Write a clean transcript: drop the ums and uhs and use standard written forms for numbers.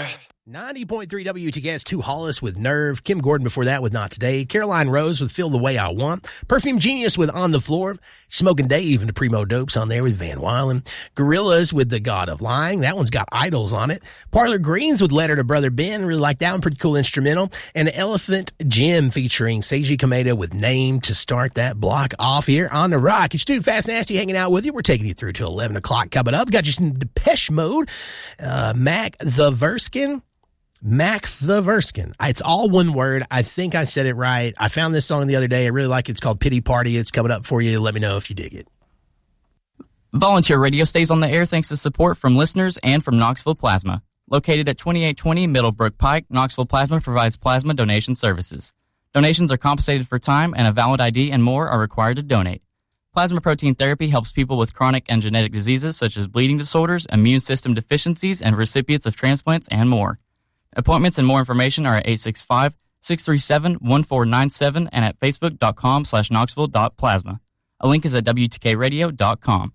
Nerve. 90.3 WTKS, 2 Hollis with Nerve. Kim Gordon before that with Not Today. Caroline Rose with Feel the Way I Want. Perfume Genius with On the Floor. Smoking Dave and the Primo Dopes on there with Van Weilen. Gorillas with The God of Lying. That one's got Idols on it. Parlor Greens with Letter to Brother Ben. Really like that one. Pretty cool instrumental. And Elephant Gym featuring Seiji Kameda with Name to start that block off here on the Rock. It's Dude Fast Nasty hanging out with you. We're taking you through till 11 o'clock coming up. Got you some Depeche Mode. Mac the Verskin. It's all one word. I think I said it right. I found this song the other day. I really like it. It's called Pity Party. It's coming up for you. Let me know if you dig it. Volunteer Radio stays on the air thanks to support from listeners and from Knoxville Plasma. Located at 2820 Middlebrook Pike, Knoxville Plasma provides plasma donation services. Donations are compensated for time, and a valid ID and more are required to donate. Plasma protein therapy helps people with chronic and genetic diseases such as bleeding disorders, immune system deficiencies, and recipients of transplants and more. Appointments and more information are at 865-637-1497 and at facebook.com/knoxville.plasma. A link is at WTKradio.com.